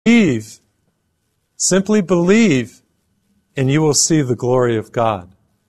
Believe, simply believe, and you will see the glory of God.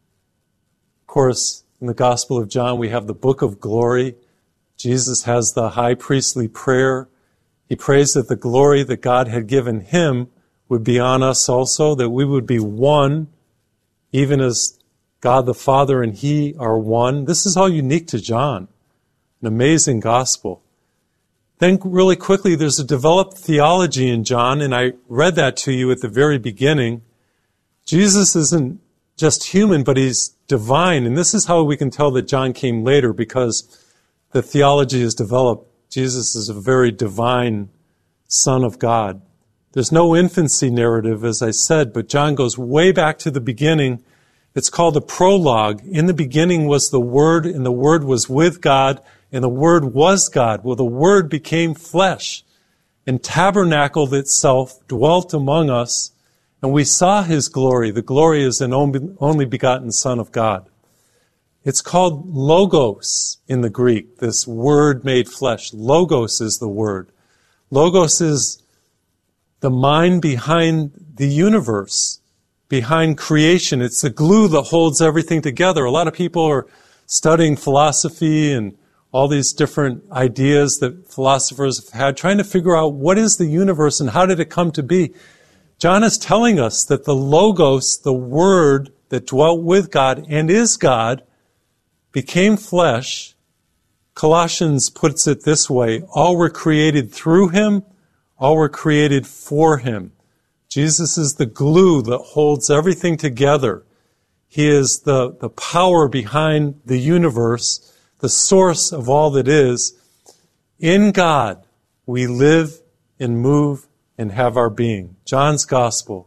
Of course, in the Gospel of John, we have the book of glory. Jesus has the high priestly prayer. He prays that the glory that God had given him would be on us also, that we would be one, even as God the Father and he are one. This is all unique to John. An amazing gospel. Then really quickly, there's a developed theology in John, and I read that to you at the very beginning. Jesus isn't just human, but he's divine, and this is how we can tell that John came later, because the theology is developed. Jesus is a very divine Son of God. There's no infancy narrative, as I said, but John goes way back to the beginning. It's called the prologue. In the beginning was the Word, and the Word was with God, and the Word was God. Well, the Word became flesh and tabernacled itself, dwelt among us, and we saw his glory. The glory is an only begotten Son of God. It's called logos in the Greek, this Word made flesh. Logos is the word. Logos is the mind behind the universe, behind creation. It's the glue that holds everything together. A lot of people are studying philosophy and all these different ideas that philosophers have had, trying to figure out what is the universe and how did it come to be. John is telling us that the Logos, the Word that dwelt with God and is God, became flesh. Colossians puts it this way: all were created through him, all were created for him. Jesus is the glue that holds everything together. He is the power behind the universe, the source of all that is. In God, we live and move and have our being. John's gospel,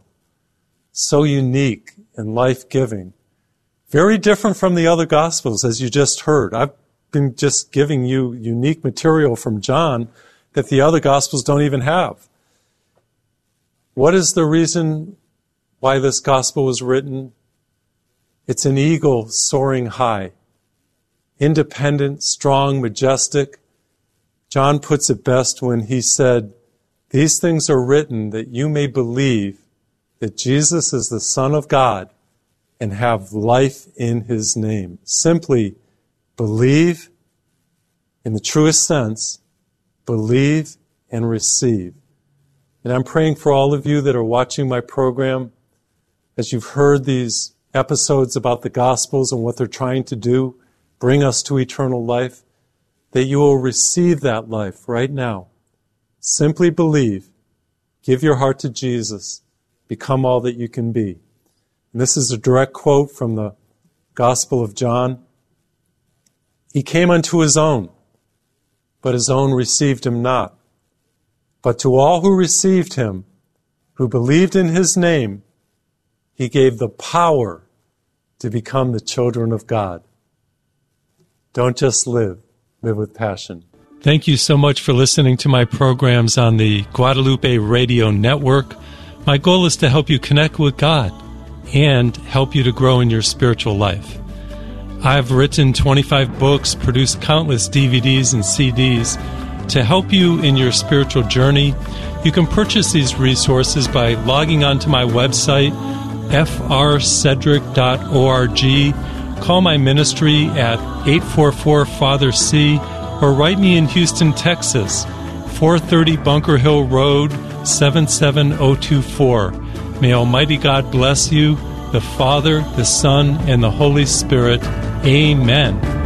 so unique and life-giving. Very different from the other gospels, as you just heard. I've been just giving you unique material from John that the other gospels don't even have. What is the reason why this gospel was written? It's an eagle soaring high. Independent, strong, majestic. John puts it best when he said, "These things are written that you may believe that Jesus is the Son of God and have life in his name." Simply believe, in the truest sense, believe and receive. And I'm praying for all of you that are watching my program, as you've heard these episodes about the Gospels and what they're trying to do, bring us to eternal life, that you will receive that life right now. Simply believe, give your heart to Jesus, become all that you can be. And this is a direct quote from the Gospel of John. He came unto his own, but his own received him not. But to all who received him, who believed in his name, he gave the power to become the children of God. Don't just live with passion. Thank you so much for listening to my programs on the Guadalupe Radio Network. My goal is to help you connect with God and help you to grow in your spiritual life. I've written 25 books, produced countless DVDs and CDs to help you in your spiritual journey. You can purchase these resources by logging onto my website, frcedric.org. Call my ministry at 844-FATHER-C, or write me in Houston, Texas, 430 Bunker Hill Road, 77024. May Almighty God bless you, the Father, the Son, and the Holy Spirit. Amen.